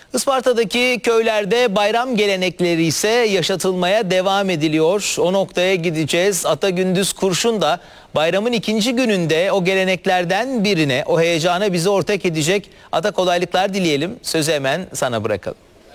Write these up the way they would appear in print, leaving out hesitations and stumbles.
Isparta'daki köylerde bayram gelenekleri ise yaşatılmaya devam ediliyor. O noktaya gideceğiz. Atagündüz Kurşun da bayramın ikinci gününde o geleneklerden birine, o heyecana bizi ortak edecek. Ata, kolaylıklar dileyelim. Sözü hemen sana bırakalım.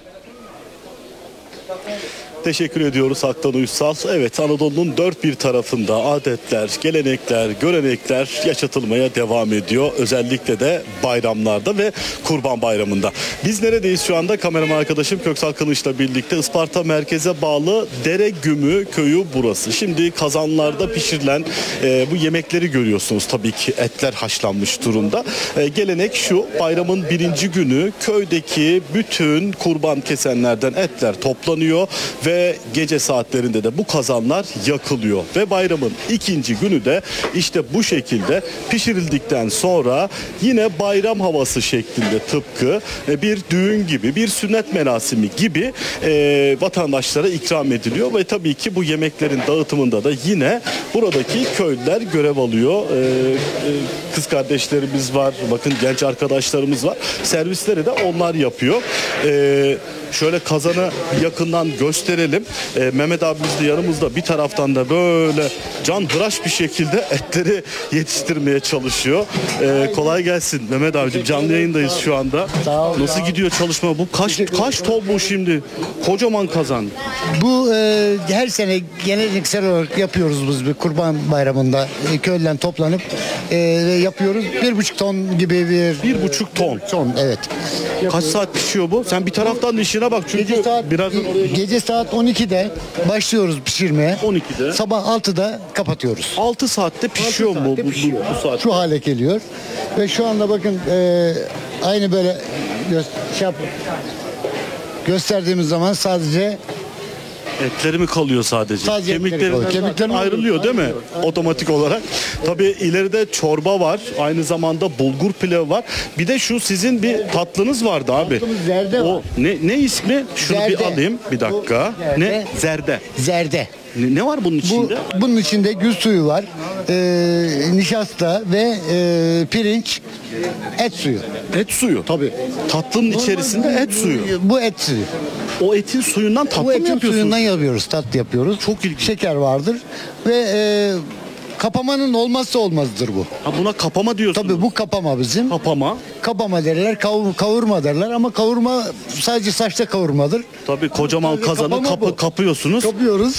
Teşekkür ediyoruz Haktan Uysal. Evet, Anadolu'nun dört bir tarafında adetler, gelenekler, görenekler yaşatılmaya devam ediyor. Özellikle de bayramlarda ve Kurban Bayramı'nda. Biz neredeyiz şu anda? Kameraman arkadaşım Köksal Kılıç'la birlikte Isparta merkeze bağlı Deregümü köyü burası. Şimdi kazanlarda pişirilen bu yemekleri görüyorsunuz. Tabii ki etler haşlanmış durumda. Gelenek şu: bayramın birinci günü köydeki bütün kurban kesenlerden etler toplanıyor ve gece saatlerinde de bu kazanlar yakılıyor ve bayramın ikinci günü de işte bu şekilde pişirildikten sonra yine bayram havası şeklinde, tıpkı bir düğün gibi, bir sünnet merasimi gibi vatandaşlara ikram ediliyor ve tabii ki bu yemeklerin dağıtımında da yine buradaki köylüler görev alıyor. Kız kardeşlerimiz var, bakın genç arkadaşlarımız var, servisleri de onlar yapıyor. Şöyle kazanı yakından gösterelim. Mehmet abimiz de yanımızda, bir taraftan da böyle canhıraş bir şekilde etleri yetiştirmeye çalışıyor. Kolay gelsin Mehmet abicim, canlı yayındayız şu anda. Nasıl gidiyor çalışma? Bu kaç ton bu şimdi? Kocaman kazan. Bu her sene geleneksel olarak yapıyoruz biz bir Kurban Bayramı'nda. Köyden toplanıp yapıyoruz. 1,5 ton gibi bir... 1,5 ton. Ton, evet. Kaç saat pişiyor bu? Sen bir taraftan da işine bak çünkü gece saat 12'de başlıyoruz pişirmeye. 12'de. Sabah 6'da kapatıyoruz. 6 saatte pişiyor mu bu saat? Şu hale geliyor. Ve şu anda bakın aynı böyle gösterdiğimiz zaman sadece etleri mi kalıyor sadece? Sadece Kemiklerin ayrılıyor değil mi? Otomatik olarak. Tabii ileride çorba var. Aynı zamanda bulgur pilavı var. Bir de şu sizin bir tatlınız vardı abi. zerde var. Ne ismi? Şunu Zerde. bir alayım bir dakika. Zerde. Ne? Zerde. zerde. Ne var bunun içinde? Bunun içinde gül suyu var, nişasta ve pirinç, et suyu. Et suyu. Tabii. Tatlının içerisinde et suyu. Bu et suyu. O etin suyundan tatlı Bu mı etin yapıyorsunuz? suyundan yapıyoruz, tatlı yapıyoruz. Çok ilginç. Şeker vardır ve kapamanın olmazsa olmazıdır bu. Ha, buna kapama diyorsunuz. Tabii bu kapama bizim. Kapama. Kapama derler, kavurma derler ama kavurma sadece saçta kavurmadır. Tabii kocaman kazanı kapama bu. kapıyorsunuz. Kapıyoruz.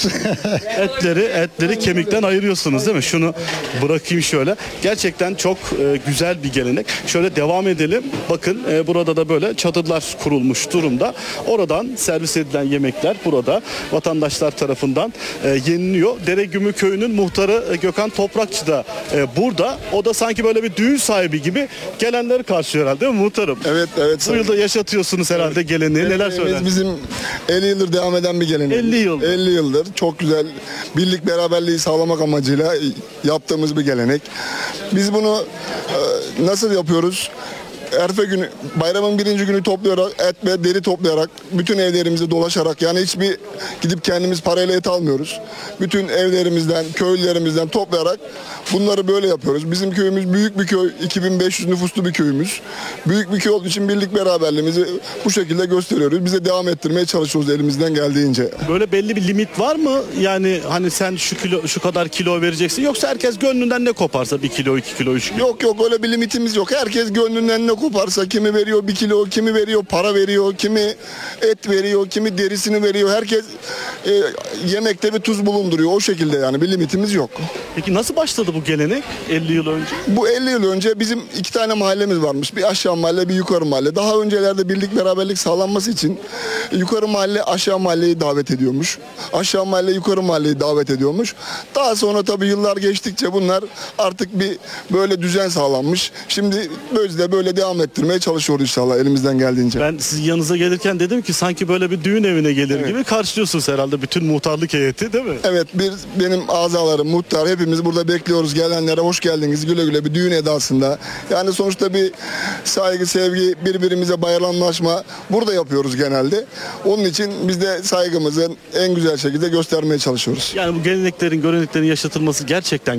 Etleri kemikten ayırıyorsunuz değil mi? Şunu bırakayım şöyle. Gerçekten çok güzel bir gelenek. Şöyle devam edelim. Bakın burada da böyle çadırlar kurulmuş durumda. Oradan servis edilen yemekler burada vatandaşlar tarafından yeniliyor. Deregümü köyünün muhtarı Gökhan Toprakçı da burada. O da sanki böyle bir düğün sahibi gibi gelenleri karşılıyor herhalde, değil mi muhtarım? Evet. Bu yılda yaşatıyorsunuz herhalde geleneği. Neler söyler? Bizim 50 yıldır devam eden bir gelenek. 50 yıldır. 50 yıldır çok güzel birlik beraberliği sağlamak amacıyla yaptığımız bir gelenek. Biz bunu nasıl yapıyoruz? Erfe günü, bayramın birinci günü toplayarak, et ve deri toplayarak, bütün evlerimizi dolaşarak, yani hiçbir gidip kendimiz parayla et almıyoruz. Bütün evlerimizden, köylülerimizden toplayarak bunları böyle yapıyoruz. Bizim köyümüz büyük bir köy, 2500 nüfuslu bir köyümüz. Büyük bir köy olduğu için birlik beraberliğimizi bu şekilde gösteriyoruz. Biz de devam ettirmeye çalışıyoruz elimizden geldiğince. Böyle belli bir limit var mı? Yani hani sen şu kadar kilo vereceksin, yoksa herkes gönlünden ne koparsa 1 kilo, 2 kilo, 3 kilo? Yok öyle bir limitimiz yok. Herkes gönlünden ne koparsa, kimi veriyor 1 kilo, kimi veriyor para veriyor, kimi et veriyor, kimi derisini veriyor. Herkes yemekte bir tuz bulunduruyor. O şekilde, yani bir limitimiz yok. Peki nasıl başladı bu gelenek 50 yıl önce? Bu 50 yıl önce bizim 2 tane mahallemiz varmış. Bir aşağı mahalle, bir yukarı mahalle. Daha öncelerde birlik beraberlik sağlanması için yukarı mahalle aşağı mahalleyi davet ediyormuş. Aşağı mahalle yukarı mahalleyi davet ediyormuş. Daha sonra tabii yıllar geçtikçe bunlar artık bir böyle düzen sağlanmış. Şimdi böyle devam ettirmeye çalışıyoruz inşallah elimizden geldiğince. Ben sizin yanınıza gelirken dedim ki sanki böyle bir düğün evine gelir gibi karşılıyorsunuz herhalde bütün muhtarlık heyeti, değil mi? Evet, benim azalarım, muhtar, hepimiz burada bekliyoruz. Gelenlere hoş geldiniz, güle güle, bir düğün edasında. Yani sonuçta bir saygı, sevgi, birbirimize bayramlaşma burada yapıyoruz genelde. Onun için biz de saygımızı en güzel şekilde göstermeye çalışıyoruz. Yani bu geleneklerin, göreneklerin yaşatılması gerçekten